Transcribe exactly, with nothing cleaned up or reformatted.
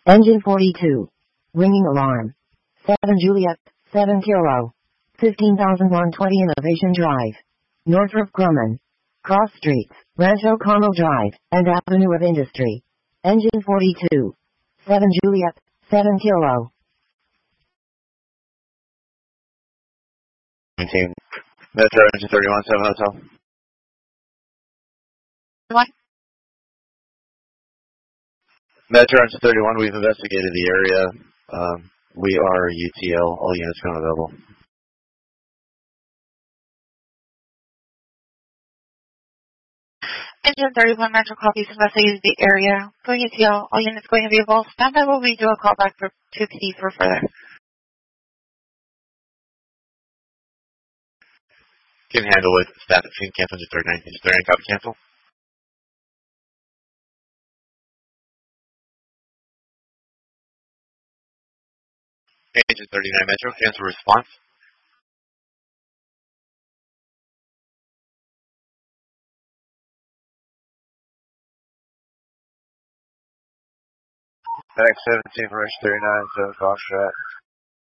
Engine forty-two. Ringing alarm. seven Juliet, seven Kilo. fifteen thousand one hundred twenty Innovation Drive. Northrop Grumman. Cross Streets, Rancho Carmel Drive, and Avenue of Industry. Engine forty-two. seven Juliet, seven Kilo. Team. Metro Engine thirty-one, seven Hotel. What? Metro Engine thirty-one, we've investigated the area. Um, we are U T L. All units come available. Engine thirty-one, Metro copies investigated the area. Going U T L, all units going available. Stand by while we do a call back for two P D for further. Can handle with staff at scene. Cancel engine thirty-nine. Engine thirty-nine, copy cancel. Engine thirty-nine, Metro, cancel response. X seventeen for H thirty-nine, so Foxtrot.